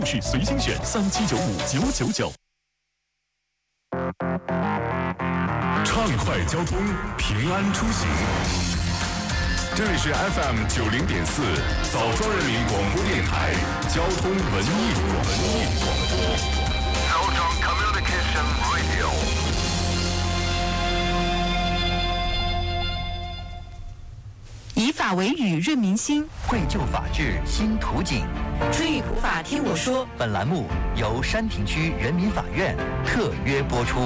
是随心选37959999。畅快交通，平安出行。这里是 FM90.4枣庄人民广播电台交通文艺广播。枣庄 Communication Radio。 以法为语，润民心； 绘就法治，新图景。 春雨普法，听我说。 本栏目由山亭区人民法院特约播出。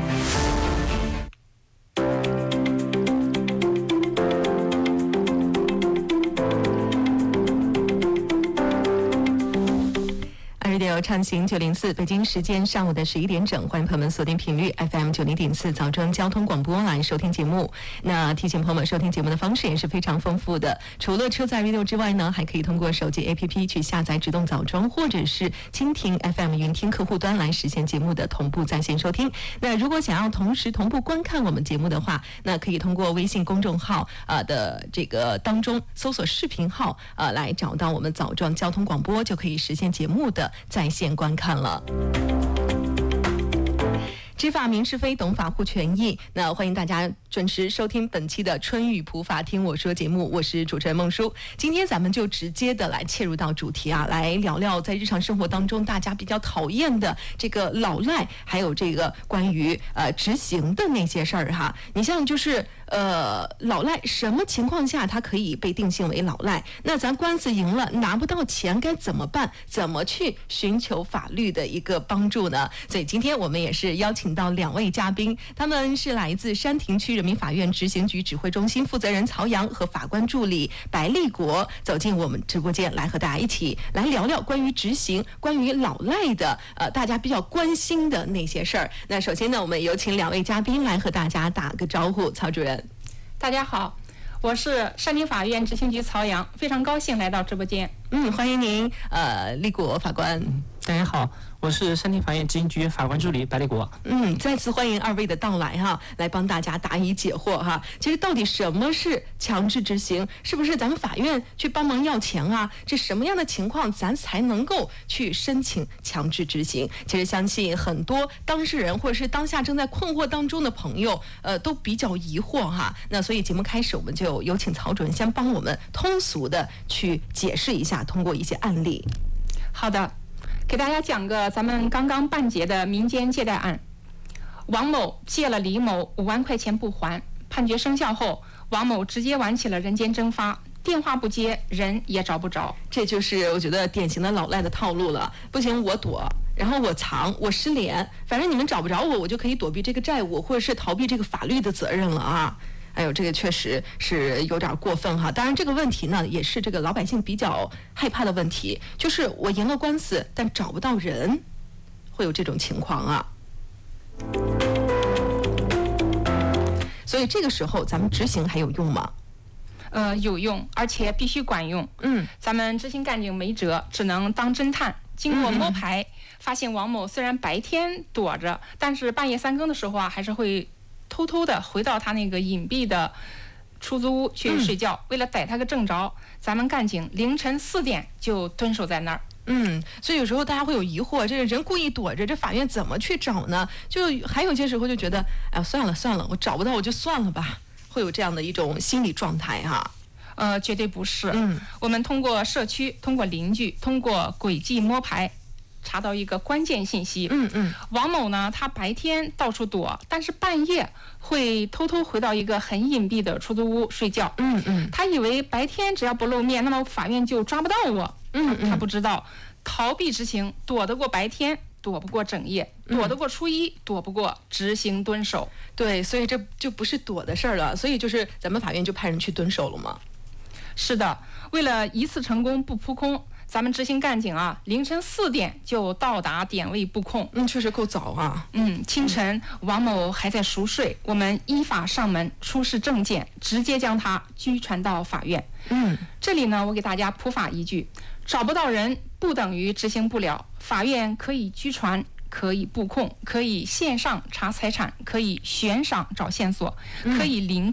畅行904，北京时间上午的11点整，欢迎朋友们锁定频率 FM90.4枣庄交通广播来收听节目。那提醒朋友们，收听节目的方式也是非常丰富的，除了车载 radio 之外呢，还可以通过手机 APP 去下载直动枣庄，或者是蜻蜓 FM 云听客户端来实现节目的同步在线收听。那如果想要同时同步观看我们节目的话，那可以通过微信公众号的这个当中搜索视频号来找到我们枣庄交通广播，就可以实现节目的在线观看了。知法明是非，懂法护权益。那欢迎大家准时收听本期的春雨普法听我说节目，我是主持人孟舒。今天咱们就直接的来切入到主题来聊聊在日常生活当中大家比较讨厌的这个老赖，还有这个关于执行的那些事儿哈。你像就是老赖什么情况下他可以被定性为老赖？那咱官司赢了拿不到钱该怎么办？怎么去寻求法律的一个帮助呢？所以今天我们也是邀请到2位嘉宾，他们是来自山亭区人民法院执行局指挥中心负责人曹阳和法官助理白立国，走进我们直播间来和大家一起来聊聊关于执行、关于老赖的大家比较关心的那些事儿。那首先呢，我们有请2位嘉宾来和大家打个招呼。曹主任， 大家好，我是山亭法院执行局曹阳，非常高兴来到直播间。 欢迎您，立国法官。 大家好，我是山亭法院执行局法官助理白立国。 再次欢迎2位的到来哈，来帮大家答疑解惑哈。其实到底什么是强制执行？是不是咱们法院去帮忙要钱啊？这什么样的情况咱才能够去申请强制执行？其实相信很多当事人或者是当下正在困惑当中的朋友，都比较疑惑哈。那所以节目开始，我们就有请曹主任先帮我们通俗的去解释一下，通过一些案例。 好的。给大家讲个咱们刚刚办结的民间借贷案。王某借了李某5万块钱不还，判决生效后，王某直接玩起了人间蒸发，电话不接，人也找不着。 这就是我觉得典型的老赖的套路了。不行，我躲，然后我藏，我失联，反正你们找不着我，我就可以躲避这个债务，或者是逃避这个法律的责任了啊。哎呦，这个确实是有点过分哈。当然，这个问题呢，也是这个老百姓比较害怕的问题，就是我赢了官司，但找不到人，会有这种情况啊。所以这个时候，咱们执行还有用吗？ 有用，而且必须管用。咱们执行干警没辙，只能当侦探。经过摸排，发现王某虽然白天躲着，但是半夜3更的时候还是会偷偷的回到他那个隐蔽的出租屋去睡觉。为了逮他个正着，咱们干警凌晨4点就蹲守在那儿。 所以有时候大家会有疑惑，这个人故意躲着，这法院怎么去找呢？就还有些时候就觉得，哎，算了，我找不到我就算了吧，会有这样的一种心理状态哈。 绝对不是。我们通过社区、通过邻居、通过轨迹摸排，查到一个关键信息。王某呢，他白天到处躲，但是半夜会偷偷回到一个很隐蔽的出租屋睡觉。他以为白天只要不露面，那么法院就抓不到我。他不知道，逃避执行躲得过白天，躲不过整夜，躲得过初一，躲不过执行蹲守。 对，所以这就不是躲的事儿了，所以就是咱们法院就派人去蹲守了嘛。 是的，为了一次成功不扑空，咱们执行干警凌晨4点就到达点位布控。 确实够早啊。 清晨王某还在熟睡，我们依法上门出示证件，直接将他拘传到法院。这里呢，我给大家普法一句：找不到人不等于执行不了，法院可以拘传，可以布控，可以线上查财产，可以悬赏找线索，可以临控。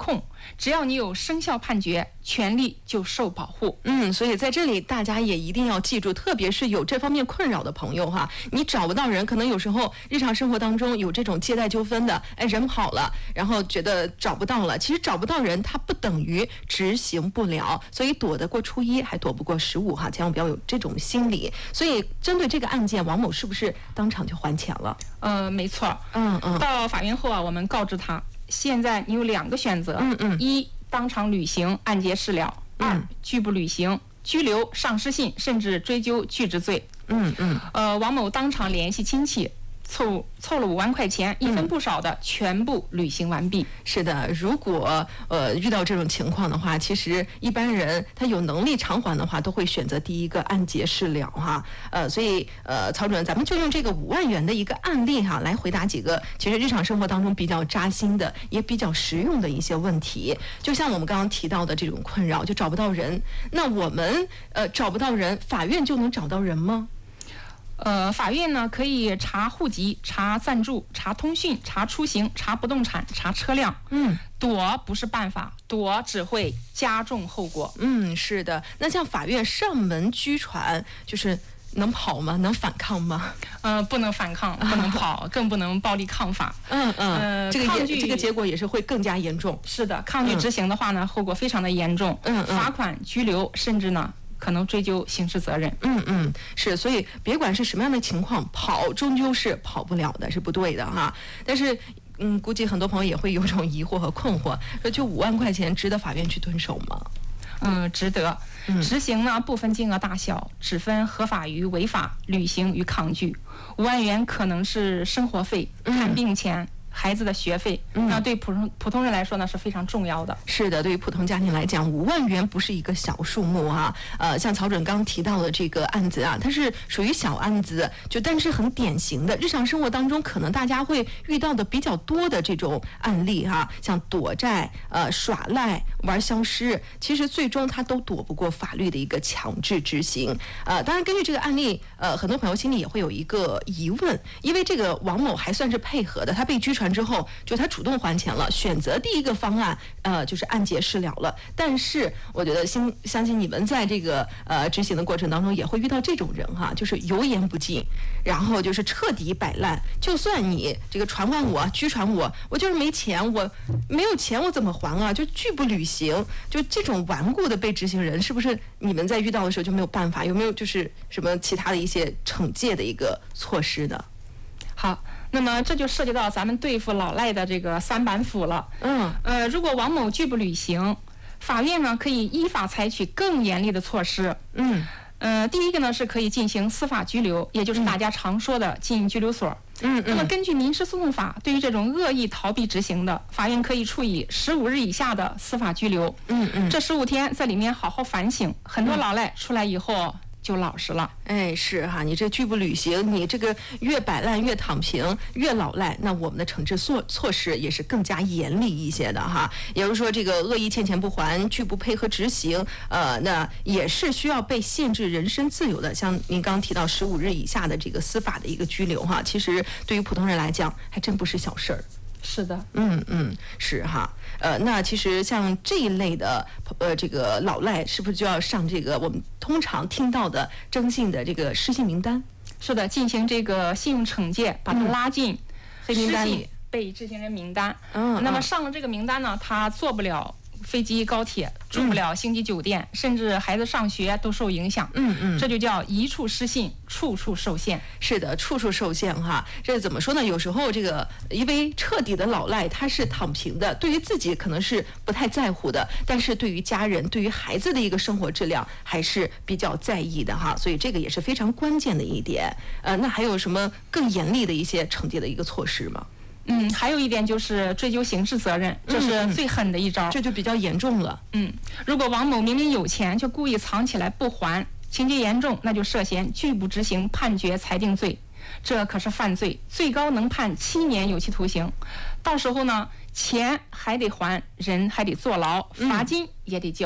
只要你有生效判决，权利就受保护。 所以在这里大家也一定要记住，特别是有这方面困扰的朋友哈，你找不到人，可能有时候日常生活当中有这种借贷纠纷的，人跑了，然后觉得找不到了，其实找不到人，它不等于执行不了，所以躲得过初一，还躲不过15哈，千万不要有这种心理。所以针对这个案件，王某是不是当场就还钱了？ 没错。到法院后啊，我们告知他，现在你有2个选择。一，当场履行，按揭事了；2，拒不履行，拘留、上失信，甚至追究拒执罪。王某当场联系亲戚，凑了5万块钱，一分不少的全部履行完毕。 是的，如果遇到这种情况的话，其实一般人他有能力偿还的话，都会选择第一个按揭事了哈。所以曹主任，咱们就用这个5万元的一个案例哈，来回答几个其实日常生活当中比较扎心的，也比较实用的一些问题。就像我们刚刚提到的这种困扰，就找不到人，那我们找不到人，法院就能找到人吗？ 法院呢可以查户籍、查暂住、查通讯、查出行、查不动产、查车辆。躲不是办法，躲只会加重后果。 是的。那像法院上门拘传，就是能跑吗？能反抗吗？ 不能反抗，不能跑，更不能暴力抗法。 这个结果也是会更加严重。 是的，抗拒执行的话呢，后果非常的严重。罚款、拘留，甚至呢可能追究刑事责任。 是，所以别管是什么样的情况，跑终究是跑不了的，是不对的哈。但是估计很多朋友也会有种疑惑和困惑，说就5万块钱值得法院去蹲守吗？ 值得。执行呢不分金额大小，只分合法与违法、履行与抗拒。5万元可能是生活费、看病钱、孩子的学费，那对普通人来说呢是非常重要的。 是的，对于普通家庭来讲，5万元不是一个小数目哈。像曹准刚提到的这个案子啊，它是属于小案子，但是很典型的日常生活当中可能大家会遇到的比较多的这种案例哈，像躲债、耍赖、玩消失，其实最终他都躲不过法律的一个强制执行。当然根据这个案例，很多朋友心里也会有一个疑问，因为这个王某还算是配合的，他被拘传之后，就他主动还钱了，选择第一个方案，就是按揭事了了。但是我觉得相信你们在这个执行的过程当中也会遇到这种人哈，就是油盐不进，然后就是彻底摆烂。就算你这个传唤我、拘传我，我就是没钱，我没有钱我怎么还啊？就拒不履行，就这种顽固的被执行人，是不是你们在遇到的时候就没有办法？有没有就是什么其他的一些惩戒的一个措施呢？ 好，那么这就涉及到咱们对付老赖的这个3板斧了。如果王某拒不履行，法院呢可以依法采取更严厉的措施。第一个呢是可以进行司法拘留，也就是大家常说的进拘留所。那么根据民事诉讼法，对于这种恶意逃避执行的，法院可以处以15日以下的司法拘留。这15天在里面好好反省，很多老赖出来以后就老实了。 是哈，你这拒不履行，你这个越摆烂越躺平越老赖，那我们的惩治措施也是更加严厉一些的哈。也就是说，这个恶意欠钱不还、拒不配合执行，那也是需要被限制人身自由的。像您刚提到15日以下的这个司法的一个拘留哈，其实对于普通人来讲还真不是小事儿。 是的。 是哈。那其实像这一类的这个老赖，是不是就要上这个我们通常听到的征信的这个失信名单？ 是的，进行这个信用惩戒，把他拉进黑名单里， 被执行人名单。那么上了这个名单呢，他坐不了飞机高铁，住不了星级酒店，甚至孩子上学都受影响。这就叫一处失信，处处受限。 是的，处处受限哈。这怎么说呢？有时候这个因为彻底的老赖他是躺平的，对于自己可能是不太在乎的，但是对于家人、对于孩子的一个生活质量还是比较在意的哈。所以这个也是非常关键的一点。那还有什么更严厉的一些惩戒的一个措施吗？ 还有一点就是追究刑事责任，这是最狠的一招。 这就比较严重了。 如果王某明明有钱，却故意藏起来不还，情节严重，那就涉嫌拒不执行判决裁定罪，这可是犯罪，最高能判7年有期徒刑。到时候呢，钱还得还，人还得坐牢，罚金也得交。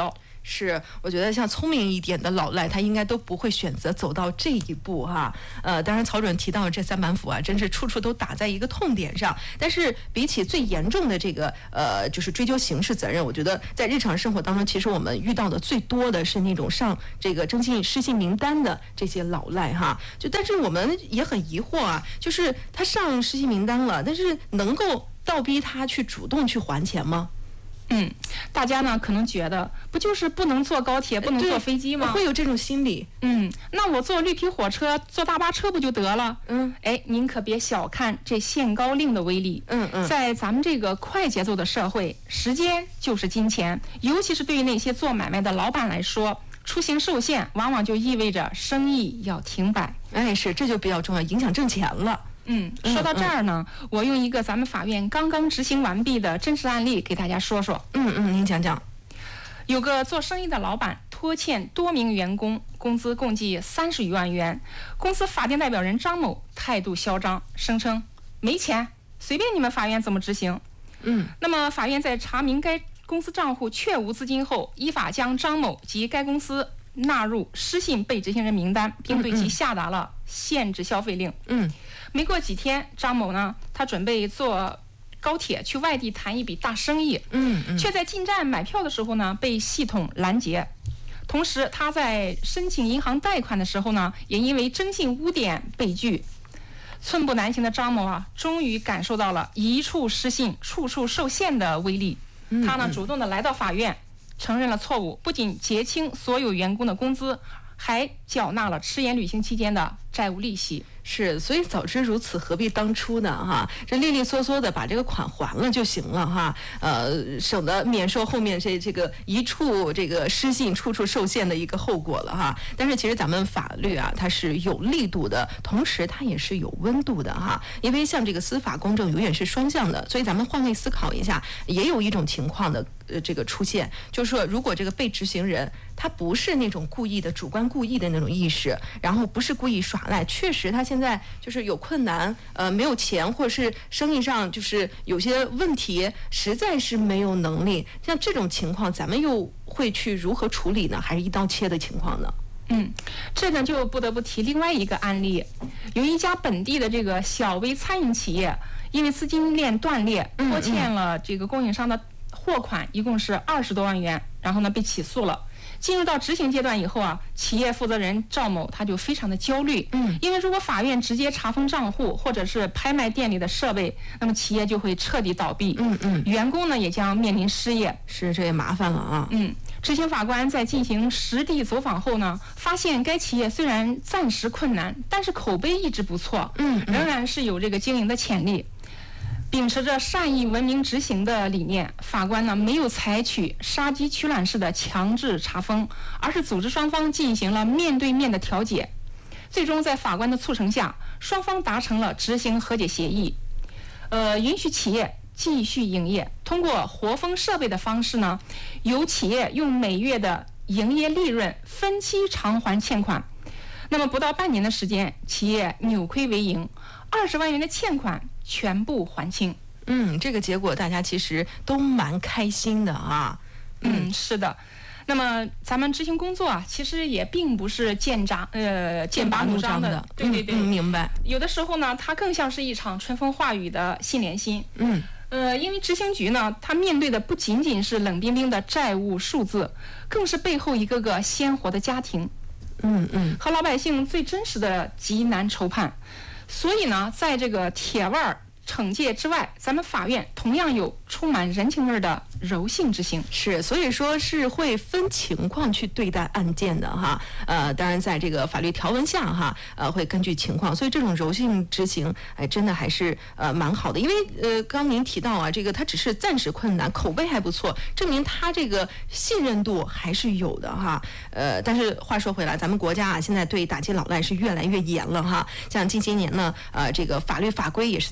是，我觉得像聪明一点的老赖，他应该都不会选择走到这一步哈。当然曹主任提到的这3板斧啊，真是处处都打在一个痛点上。但是比起最严重的这个就是追究刑事责任，我觉得在日常生活当中，其实我们遇到的最多的是那种上这个征信失信名单的这些老赖哈。但是我们也很疑惑啊，就是他上失信名单了，但是能够倒逼他去主动去还钱吗？ 大家呢可能觉得不就是不能坐高铁，不能坐飞机吗？ 会有这种心理。 那我坐绿皮火车、坐大巴车不就得了？您可别小看这限高令的威力。在咱们这个快节奏的社会，时间就是金钱，尤其是对于那些做买卖的老板来说，出行受限，往往就意味着生意要停摆。 是，这就比较重要，影响挣钱了。 说到这儿呢，我用一个咱们法院刚刚执行完毕的真实案例给大家说说。 您讲讲。 有个做生意的老板拖欠多名员工工资共计30余万元，公司法定代表人张某态度嚣张，声称没钱，随便你们法院怎么执行。那么法院在查明该公司账户确无资金后，依法将张某及该公司纳入失信被执行人名单，并对其下达了限制消费令。没过几天，张某呢，他准备坐高铁去外地谈一笔大生意，却在进站买票的时候呢，被系统拦截。同时，他在申请银行贷款的时候呢，也因为征信污点被拒。寸步难行的张某啊，终于感受到了一处失信，处处受限的威力。他呢，主动的来到法院，承认了错误，不仅结清所有员工的工资，还缴纳了迟延履行期间的债务利息。 是，所以早知如此，何必当初呢？哈，这利利索索的把这个款还了就行了哈，省得免受后面这个一处这个失信，处处受限的一个后果了哈。但是其实咱们法律啊，它是有力度的，同时它也是有温度的哈。因为像这个司法公正永远是双向的，所以咱们换位思考一下，也有一种情况的这个出现，就是说如果这个被执行人他不是那种故意的主观故意的那种意识，然后不是故意耍赖，确实他现在就是有困难，没有钱，或者是生意上就是有些问题，实在是没有能力。像这种情况，咱们又会去如何处理呢？还是一刀切的情况呢？ 这呢就不得不提另外一个案例，有一家本地的这个小微餐饮企业，因为资金链断裂，拖欠了这个供应商的货款，一共是20多万元，然后呢被起诉了。进入到执行阶段以后啊，企业负责人赵某他就非常的焦虑，因为如果法院直接查封账户或者是拍卖店里的设备，那么企业就会彻底倒闭，员工呢也将面临失业， 是这也麻烦了啊。 执行法官在进行实地走访后呢，发现该企业虽然暂时困难，但是口碑一直不错，仍然是有这个经营的潜力。秉持着善意文明执行的理念，法官呢没有采取杀鸡取卵式的强制查封，而是组织双方进行了面对面的调解。最终在法官的促成下，双方达成了执行和解协议，允许企业继续营业。通过活封设备的方式呢，由企业用每月的营业利润分期偿还欠款。那么不到半年的时间，企业扭亏为盈，20万元的欠款全部还清。 这个结果大家其实都蛮开心的啊。 是的。那么咱们执行工作啊，其实也并不是剑拔弩张的。对， 明白。 有的时候呢，它更像是一场春风化雨的心连心。因为执行局呢，它面对的不仅仅是冷冰冰的债务数字，更是背后一个个鲜活的家庭。和老百姓最真实的急难愁盼。所以呢，在这个铁腕惩戒之外，咱们法院同样有充满人情味的柔性执行。 是，所以说是会分情况去对待案件的哈。当然在这个法律条文下哈，会根据情况，所以这种柔性执行，真的还是蛮好的。因为刚您提到啊，这个他只是暂时困难，口碑还不错，证明他这个信任度还是有的哈。但是话说回来，咱们国家啊，现在对打击老赖是越来越严了哈。像近些年呢，这个法律法规也是在不断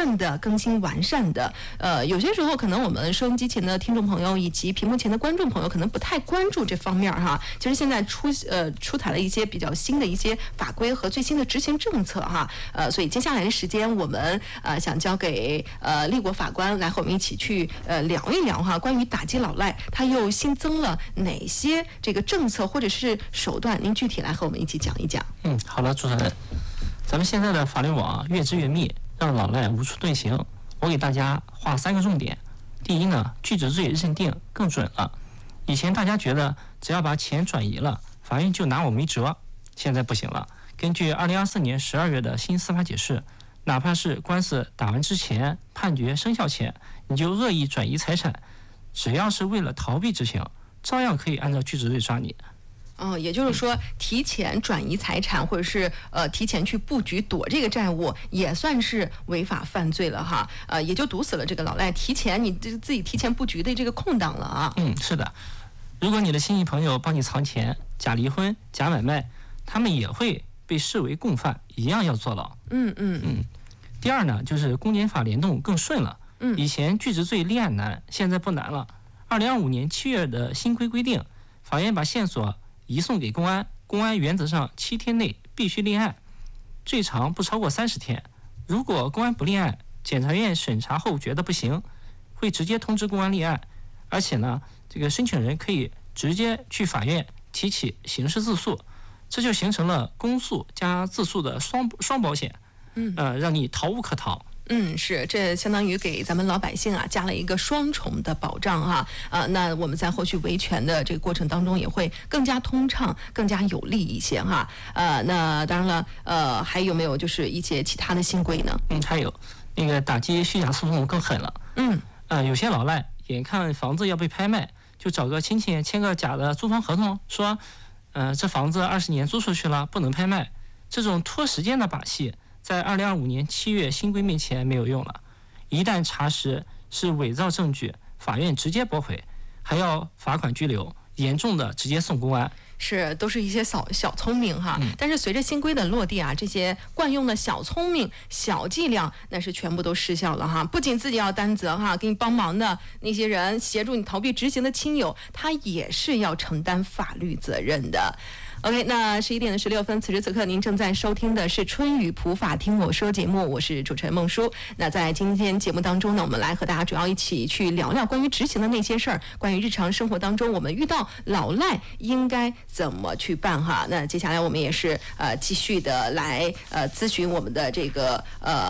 断的更新完善的。有些时候可能我们收音机前的听众朋友以及屏幕前的观众朋友可能不太关注这方面哈。其实现在出台了一些比较新的一些法规和最新的执行政策哈。所以接下来的时间我们想交给立国法官来和我们一起去聊一聊哈，关于打击老赖，它又新增了哪些这个政策或者是手段？您具体来和我们一起讲一讲。 好的，主持人，咱们现在的法律网越织越密，让老赖无处遁形。我给大家划3个重点。第一呢，拒止罪认定更准了。以前大家觉得只要把钱转移了，法院就拿我没辙，现在不行了。根据2024年12月的新司法解释，哪怕是官司打完之前、判决生效前，你就恶意转移财产，只要是为了逃避执行，照样可以按照拒止罪抓你。 也就是说，提前转移财产，或者是提前去布局躲这个债务，也算是违法犯罪了哈。也就堵死了这个老赖你自己提前布局的这个空档了啊。 是的。如果你的亲戚朋友帮你藏钱、假离婚、假买卖，他们也会被视为共犯，一样要坐牢。第二呢，就是公检法联动更顺了。以前拒止罪立案难，现在不难了。2025年7月的新规定，法院把线索移送给公安，公安原则上7天内必须立案，最长不超过30天。如果公安不立案，检察院审查后觉得不行，会直接通知公安立案，而且呢，这个申请人可以直接去法院提起刑事自诉，这就形成了公诉加自诉的双保险，让你逃无可逃。 是，这相当于给咱们老百姓加了一个双重的保障哈。那我们在后续维权的这个过程当中也会更加通畅、更加有利一些哈。那当然了，还有没有就是一些其他的新规呢？ 还有那个打击虚假诉讼更狠了。有些老赖眼看房子要被拍卖，就找个亲戚签个假的租房合同，说，这房子20年租出去了，不能拍卖。这种拖时间的把戏，在2025年7月新规面前没有用了。一旦查实是伪造证据，法院直接驳回，还要罚款拘留，严重的直接送公安。 是，都是一些小聪明哈。但是随着新规的落地这些惯用的小聪明、小伎俩，那是全部都失效了哈。不仅自己要担责哈，给你帮忙的那些人，协助你逃避执行的亲友，他也是要承担法律责任的。OK， 那11点16分，此时此刻您正在收听的是春雨普法听我说节目，我是主持人孟舒。那在今天节目当中呢，我们来和大家主要一起去聊聊关于执行的那些事儿，关于日常生活当中我们遇到老赖应该怎么去办哈。那接下来我们也是继续的来咨询我们的这个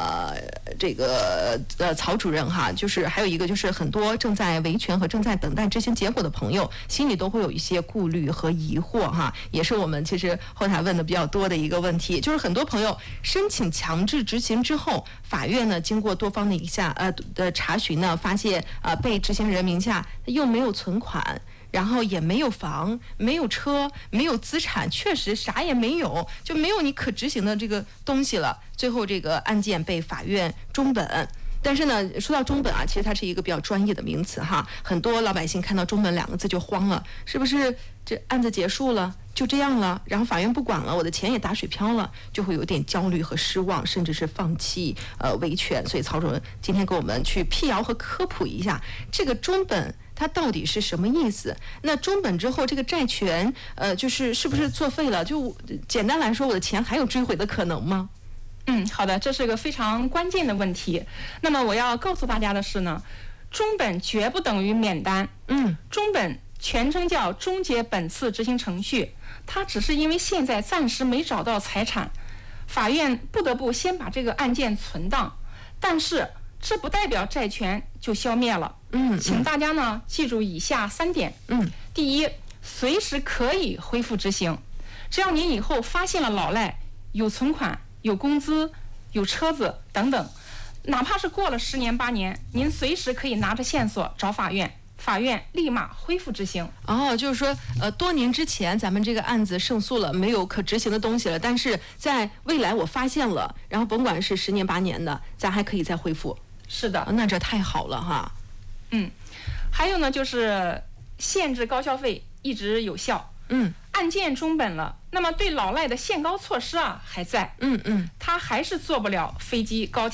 曹主任哈，就是还有一个就是很多正在维权和正在等待执行结果的朋友，心里都会有一些顾虑和疑惑哈，也是我们其实后台问的比较多的一个问题，就是很多朋友申请强制执行之后，法院呢经过多方的查询呢，发现被执行人名下又没有存款，然后也没有房、没有车、没有资产，确实啥也没有，就没有你可执行的这个东西了。最后这个案件被法院中本。但是呢，说到中本其实它是一个比较专业的名词哈，很多老百姓看到中本2个字就慌了，是不是这案子结束了，就这样了，然后法院不管了，我的钱也打水漂了，就会有点焦虑和失望，甚至是放弃维权。所以曹主任今天给我们去辟谣和科普一下这个中本它到底是什么意思？那中本之后这个债权是不是作废了？就简单来说，我的钱还有追回的可能吗？ 好的，这是个非常关键的问题。那么我要告诉大家的是呢，中本绝不等于免单。中本全称叫终结本次执行程序，它只是因为现在暂时没找到财产，法院不得不先把这个案件存档，但是这不代表债权就消灭了。请大家呢记住以下3点。第一，随时可以恢复执行，只要您以后发现了老赖有存款、有工资、有车子等等，哪怕是过了10年8年，您随时可以拿着线索找法院，法院立马恢复执行。 就是说多年之前咱们这个案子胜诉了，没有可执行的东西了，但是在未来我发现了，然后甭管是10年8年的，咱还可以再恢复。 是的， 那这太好了哈。 还有呢，就是限制高消费一直有效。案件中本了，那么对老赖的限高措施还在。他还是坐不了飞机高铁，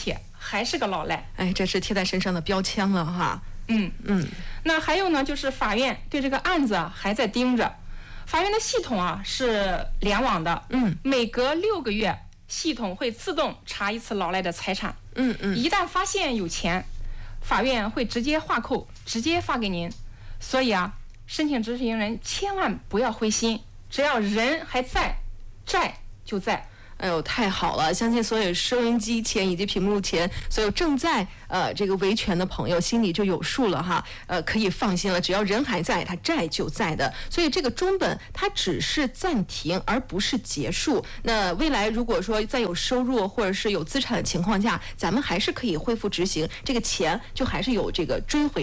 还是个老赖。 哎，这是贴在身上的标签了哈。 那还有呢，就是法院对这个案子还在盯着。法院的系统是联网的，每隔6个月，系统会自动查一次老赖的财产。一旦发现有钱，法院会直接划扣，直接发给您。所以申请执行人千万不要灰心，只要人还在，债就在。 哎呦，太好了！相信所有收音机前以及屏幕前所有正在这个维权的朋友心里就有数了哈。可以放心了，只要人还在，他债就在的。所以这个中本它只是暂停，而不是结束。那未来如果说在有收入或者是有资产的情况下，咱们还是可以恢复执行，这个钱就还是有这个追回